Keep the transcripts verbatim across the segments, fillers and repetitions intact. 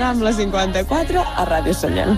Rambla cinquanta-quatre a Ràdio Sallent.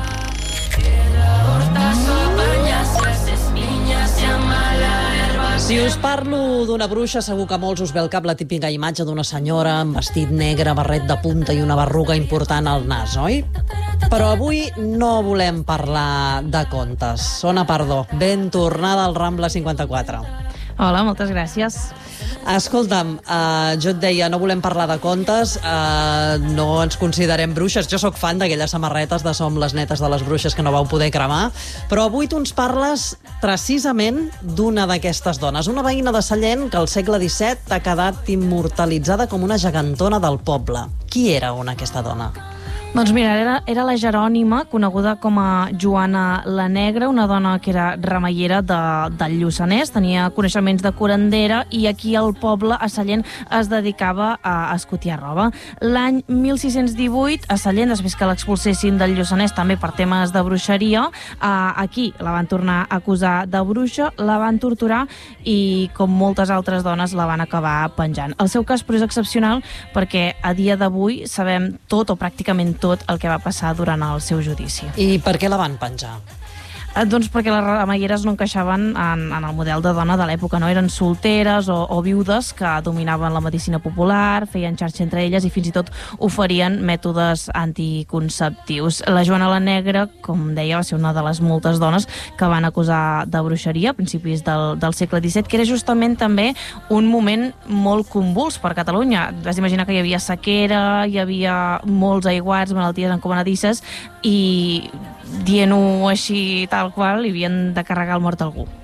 Si us parlo d'una bruixa, segur que molts us ve al cap la típica imatge d'una senyora amb vestit negre, barret de punta i una berruga important al nas, oi? Però avui no volem parlar de contes. Ona Pardo, ben tornada al Rambla cinquanta-quatre. Hola, moltes gràcies. Escolta'm, uh, jo et deia, no volem parlar de contes, uh, no ens considerem bruixes. Jo sóc fan d'aquelles samarretes de Som les netes de les bruixes que no vau poder cremar, però avui tu ens parles precisament d'una d'aquestes dones, una veïna de Sallent que al segle disset ha quedat immortalitzada com una gegantona del poble. Qui era una aquesta dona? Doncs mira, era, era la Jerònima, coneguda com a Joana la Negra, una dona que era remeiera de, del Lluçanès, tenia coneixements de curandera i aquí al poble, a Sallent, es dedicava a escotiar roba. L'any mil sis-cents divuit, a Sallent, després que l'expulsessin del Lluçanès també per temes de bruixeria, aquí la van tornar a acusar de bruixa, la van torturar i, com moltes altres dones, la van acabar penjant. El seu cas, però, és excepcional perquè a dia d'avui sabem tot o pràcticament tot el que va passar durant el seu judici. I per què la van penjar? Eh, doncs perquè les remeieres no encaixaven en, en el model de dona de l'època, no? Eren solteres o, o viudes que dominaven la medicina popular, feien xarxa entre elles i fins i tot oferien mètodes anticonceptius. La Joana la Negra, com deia, va ser una de les moltes dones que van acusar de bruixeria a principis del, del segle disset, que era justament també un moment molt convuls per Catalunya. Vas imaginar que hi havia sequera, hi havia molts aiguats, malalties encomanadisses i, dient-ho així tal qual, hi havien de carregar el mort a algú.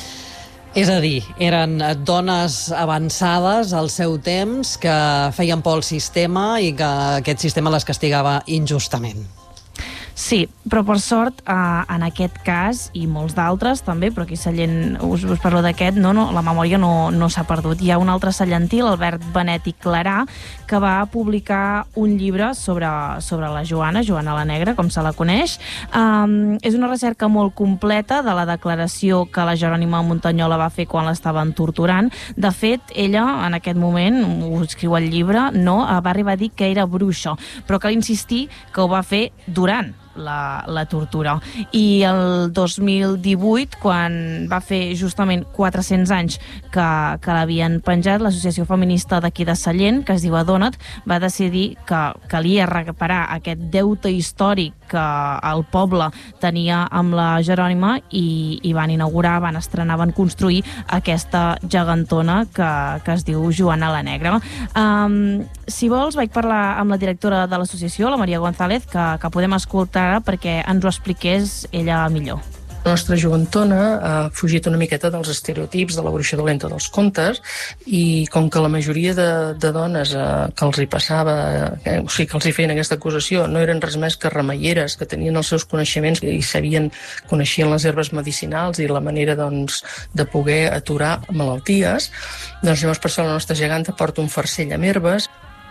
És a dir, eren dones avançades al seu temps que feien por al sistema i que aquest sistema les castigava injustament. Sí, però per sort, eh, en aquest cas, i molts d'altres també, però aquí a Sallent us, us parlo d'aquest, no, no, la memòria no, no s'ha perdut. Hi ha un altre sallentí, l'Albert Benet i Clarà, que va publicar un llibre sobre, sobre la Joana, Joana la Negra, com se la coneix. Um, és una recerca molt completa de la declaració que la Jerònima Muntanyola va fer quan l'estaven torturant. De fet, ella, en aquest moment, ho escriu al llibre, no, va arribar a dir que era bruixa, però cal insistir que ho va fer durant La, la tortura. I el dos mil divuit, quan va fer justament quatre-cents anys que, que l'havien penjat, l'associació feminista d'aquí de Sallent, que es diu Adona't, va decidir que calia reparar aquest deute històric que el poble tenia amb la Jerònima i, i van inaugurar, van estrenar, van construir aquesta gegantona que, que es diu Joana la Negra. Um, si vols, vaig parlar amb la directora de l'associació, la Maria González, que, que podem escoltar perquè ens ho expliqués ella millor. La nostra joventona ha fugit una miqueta dels estereotips de la bruixa dolenta dels contes i com que la majoria de, de dones eh, que els hi passava, eh, o sigui, que els hi feien aquesta acusació, no eren res més que remeieres, que tenien els seus coneixements i sabien, coneixien les herbes medicinals i la manera, doncs, de poder aturar malalties, doncs llavors per això la nostra geganta porta un farcell amb herbes.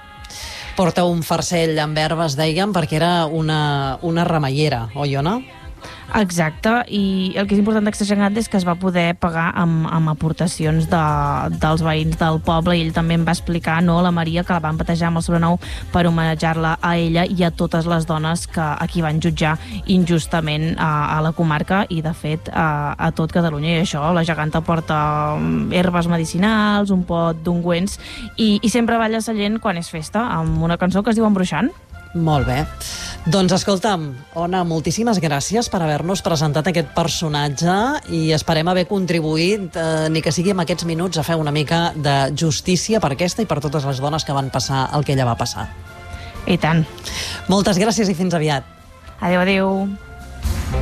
Porta un farcell amb herbes, dèiem, perquè era una, una remeiera, oi, Ona? Exacte, i el que és important d'aquesta geganta és que es va poder pagar amb, amb aportacions de, dels veïns del poble, i ell també em va explicar, no, la Maria, que la van batejar amb el sobrenom per homenatjar-la a ella i a totes les dones que aquí van jutjar injustament a, a la comarca i, de fet, a, a tot Catalunya. I això, la geganta porta herbes medicinals, un pot d'ungüents, i, i sempre balla a Sallent quan és festa, amb una cançó que es diu Embruixant. Molt bé. Doncs escolta'm, Ona, moltíssimes gràcies per haver-nos presentat aquest personatge i esperem haver contribuït, eh, ni que sigui en aquests minuts, a fer una mica de justícia per aquesta i per totes les dones que van passar el que ella va passar. I tant. Moltes gràcies i fins aviat. Adéu, adéu.